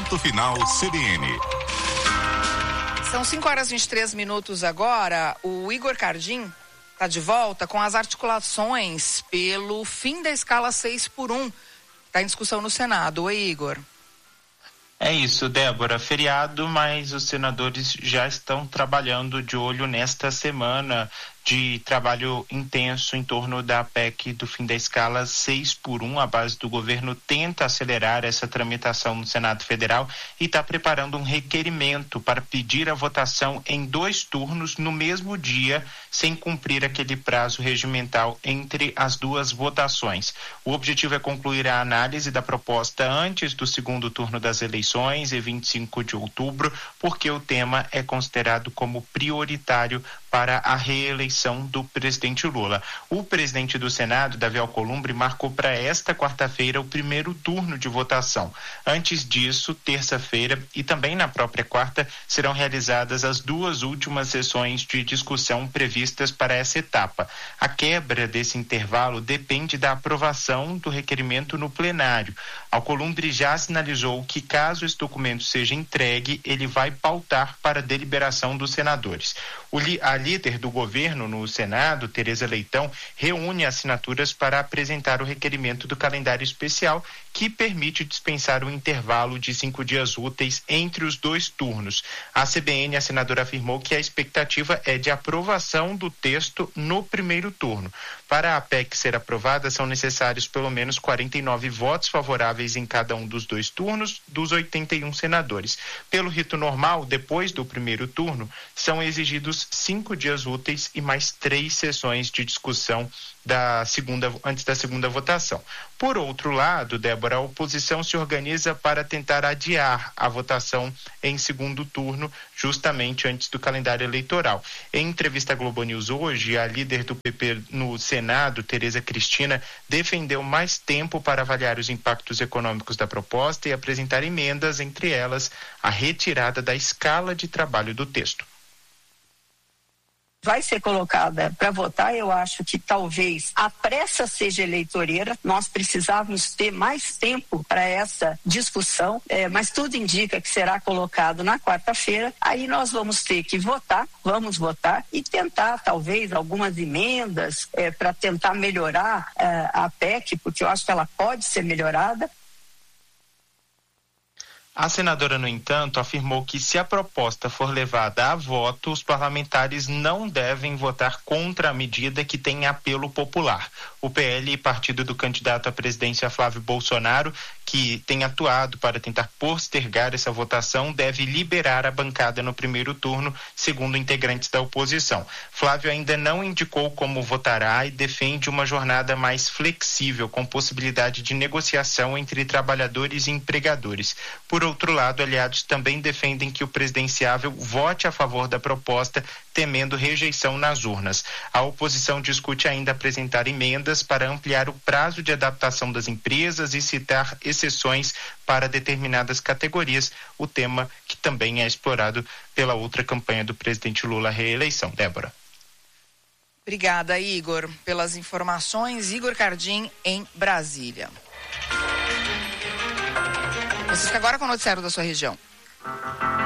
Ponto Final CBN. São 5h23 agora. O Igor Cardim está de volta com as articulações pelo fim da escala 6x1. Está em discussão no Senado. Oi, Igor. É isso, Débora. Feriado, mas os senadores já estão trabalhando de olho nesta semana de trabalho intenso em torno da PEC do fim da escala 6x1. A base do governo tenta acelerar essa tramitação no Senado Federal e está preparando um requerimento para pedir a votação em 2 turnos no mesmo dia, sem cumprir aquele prazo regimental entre as 2 votações. O objetivo é concluir a análise da proposta antes do segundo turno das eleições, em 25 de outubro, porque o tema é considerado como prioritário para a reeleição do presidente Lula. O presidente do Senado, Davi Alcolumbre, marcou para esta quarta-feira o primeiro turno de votação. Antes disso, terça-feira e também na própria quarta, serão realizadas as 2 últimas sessões de discussão previstas para essa etapa. A quebra desse intervalo depende da aprovação do requerimento no plenário. Alcolumbre já sinalizou que, caso esse documento seja entregue, ele vai pautar para a deliberação dos senadores. A líder do governo no Senado, Tereza Leitão, reúne assinaturas para apresentar o requerimento do calendário especial, que permite dispensar o intervalo de 5 dias úteis entre os 2 turnos. A CBN, a senadora, afirmou que a expectativa é de aprovação do texto no primeiro turno. Para a PEC ser aprovada, são necessários pelo menos 49 votos favoráveis em cada um dos 2 turnos, dos 81 senadores. Pelo rito normal, depois do primeiro turno, são exigidos 5 dias úteis e mais 3 sessões de discussão antes da segunda votação. Por outro lado, Débora, a oposição se organiza para tentar adiar a votação em segundo turno, justamente antes do calendário eleitoral. Em entrevista à Globo News hoje, a líder do PP no Senado, Tereza Cristina, defendeu mais tempo para avaliar os impactos econômicos da proposta e apresentar emendas, entre elas a retirada da escala de trabalho do texto. Vai ser colocada para votar. Eu acho que talvez a pressa seja eleitoreira. Nós precisávamos ter mais tempo para essa discussão, mas tudo indica que será colocado na quarta-feira. Aí nós vamos ter que vamos votar e tentar talvez algumas emendas para tentar melhorar a PEC, porque eu acho que ela pode ser melhorada. A senadora, no entanto, afirmou que, se a proposta for levada a voto, os parlamentares não devem votar contra a medida que tem apelo popular. O PL, partido do candidato à presidência Flávio Bolsonaro, que tem atuado para tentar postergar essa votação, deve liberar a bancada no primeiro turno, segundo integrantes da oposição. Flávio ainda não indicou como votará e defende uma jornada mais flexível, com possibilidade de negociação entre trabalhadores e empregadores. Por outro lado, aliados também defendem que o presidenciável vote a favor da proposta, temendo rejeição nas urnas. A oposição discute ainda apresentar emendas para ampliar o prazo de adaptação das empresas e citar exceções para determinadas categorias, o tema que também é explorado pela outra campanha do presidente Lula à reeleição. Débora. Obrigada, Igor, pelas informações. Igor Cardim, em Brasília. Você fica agora com o noticiário da sua região.